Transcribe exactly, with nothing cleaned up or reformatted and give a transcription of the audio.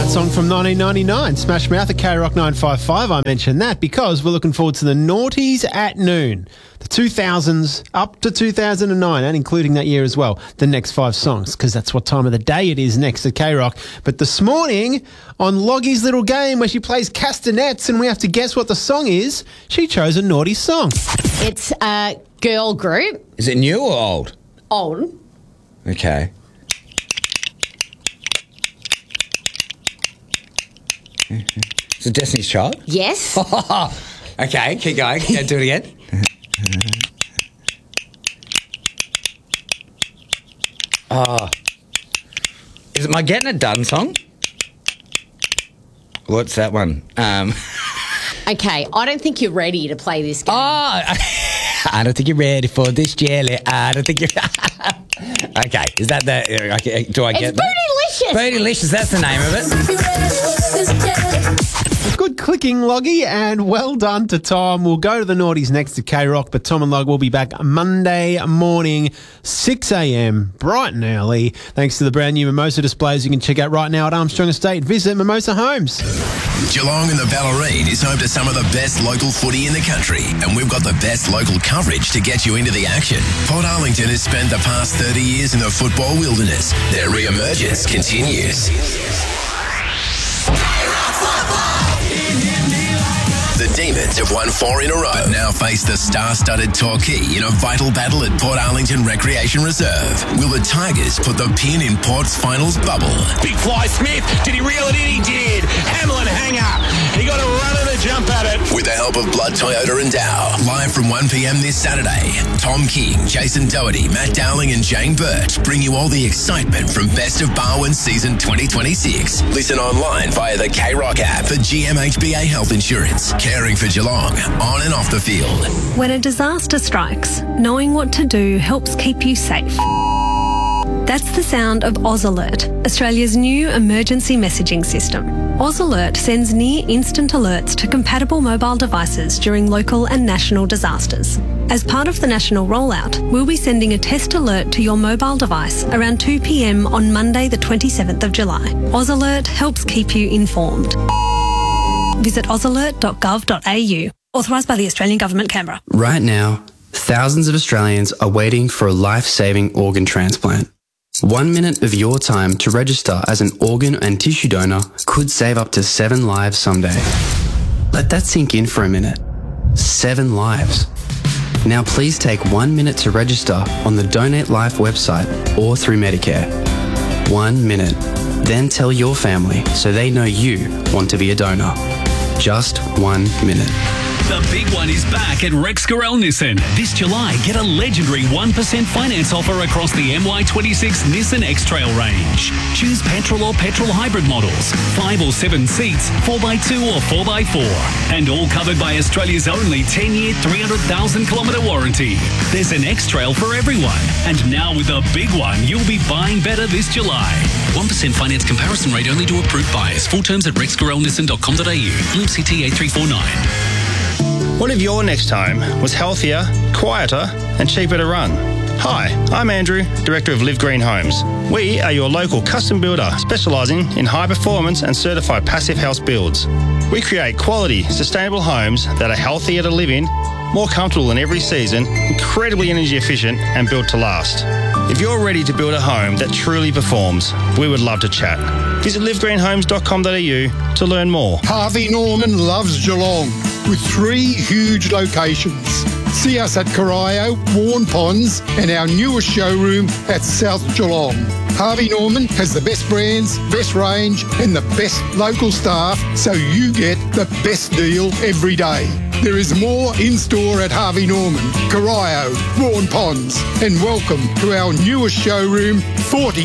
that song from nineteen ninety-nine, Smash Mouth at K Rock nine five five. I mentioned that because we're looking forward to the Naughties at Noon, the two thousands up to two thousand nine, and including that year as well, the next five songs, because that's what time of the day it is next at K Rock. But this morning, on Loggie's little game where she plays castanets and we have to guess what the song is, she chose a naughty song. It's a girl group. Is it new or old? Old. Okay. Is it Destiny's Child? Yes. Okay, keep going. Yeah, do it again. Oh. Is it my Getting It Done song? What's that one? Um. Okay, I don't think you're ready to play this game. Oh, I don't think you're ready for this jelly. I don't think you're... Okay, is that the... Okay, do I get it's that? Bootylicious. Bootylicious, that's the name of it. Good clicking, Loggie, and well done to Tom. We'll go to the Naughties next to K-Rock, but Tom and Log will be back Monday morning, six a.m, bright and early. Thanks to the brand new Mimosa displays you can check out right now at Armstrong Estate. Visit Mimosa Homes. Geelong and the Ballerine is home to some of the best local footy in the country, and we've got the best local coverage to get you into the action. Port Arlington has spent the past thirty years in the football wilderness. Their re-emergence continues. The Demons have won four in a row, but now face the star-studded Torquay in a vital battle at Port Arlington Recreation Reserve. Will the Tigers put the pin in Port's finals bubble? Big Fly Smith, did he reel it in? He did. Hamlin hanger. He got a run and a jump at it. With the help of Blood Toyota and Dow, live from one p.m. this Saturday, Tom King, Jason Doherty, Matt Dowling and Jane Birch bring you all the excitement from Best of Barwon Season twenty twenty-six. Listen online via the K-Rock app for G M H B A Health Insurance. Caring for Geelong, on and off the field. When a disaster strikes, knowing what to do helps keep you safe. That's the sound of Oz Alert, Australia's new emergency messaging system. Oz Alert sends near-instant alerts to compatible mobile devices during local and national disasters. As part of the national rollout, we'll be sending a test alert to your mobile device around two p.m. on Monday the twenty-seventh of July. Oz Alert helps keep you informed. Visit oz alert dot gov dot a u. Authorised by the Australian Government, Canberra. Right now, thousands of Australians are waiting for a life-saving organ transplant. One minute of your time to register as an organ and tissue donor could save up to seven lives someday. Let that sink in for a minute. Seven lives. Now please take one minute to register on the Donate Life website or through Medicare. One minute. Then tell your family so they know you want to be a donor. Just one minute. The big one is back at Rex Gorell Nissan. This July, get a legendary one percent finance offer across the M Y twenty-six Nissan X-Trail range. Choose petrol or petrol hybrid models, five or seven seats, four by two or four by four. And all covered by Australia's only ten-year, three hundred thousand kilometre warranty. There's an X-Trail for everyone. And now with the big one, you'll be buying better this July. one percent finance comparison rate only to approved buyers. Full terms at rex gorell nissan dot com dot a u. L M C T eight three four nine. What if your next home was healthier, quieter and cheaper to run? Hi, I'm Andrew, Director of Live Green Homes. We are your local custom builder specialising in high performance and certified passive house builds. We create quality, sustainable homes that are healthier to live in, more comfortable in every season, incredibly energy efficient and built to last. If you're ready to build a home that truly performs, we would love to chat. Visit live green homes dot com dot a u to learn more. Harvey Norman loves Geelong with three huge locations. See us at Corio, Warren Ponds and our newest showroom at South Geelong. Harvey Norman has the best brands, best range and the best local staff, so you get the best deal every day. There is more in-store at Harvey Norman, Corio, Warren Ponds, and welcome to our newest showroom, forty